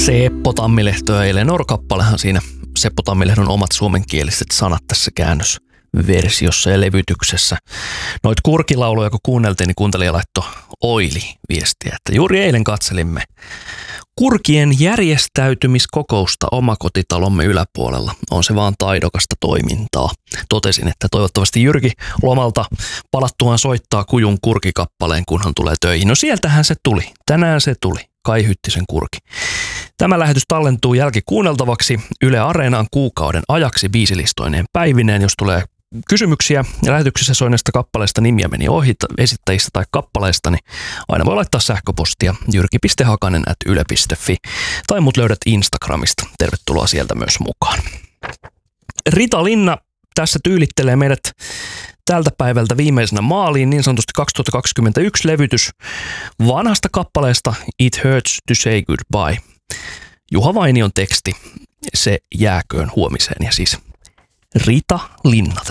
Seppo Tammilehto ja Eleanor-kappalehan siinä Seppo Tammilehdon omat suomenkieliset sanat tässä käännösversiossa ja levytyksessä. Noit kurkilauluja kun kuunneltiin, niin kuuntelija laittoi Oili-viestiä, että juuri eilen katselimme kurkien järjestäytymiskokousta omakotitalomme yläpuolella. On se vaan taidokasta toimintaa. Totesin, että toivottavasti Jyrki lomalta palattuaan soittaa Kujun kurkikappaleen, kunhan tulee töihin. No sieltähän se tuli. Tänään se tuli. Kai Hyttisen kurki. Tämä lähetys tallentuu jälkikuunneltavaksi Yle Areenaan kuukauden ajaksi biisilistoineen päivineen. Jos tulee kysymyksiä ja lähetyksessä soineesta kappaleesta nimiä meni ohi esittäjistä tai kappaleista, niin aina voi laittaa sähköpostia jyrki.hakanen@yle.fi tai mut löydät Instagramista. Tervetuloa sieltä myös mukaan. Rita Linna tässä tyylittelee meidät tältä päivältä viimeisenä maaliin, niin sanotusti 2021 levytys vanhasta kappaleesta It Hurts to Say Goodbye. Juha Vainion teksti, se jääköön huomiseen, ja siis Rita Linna.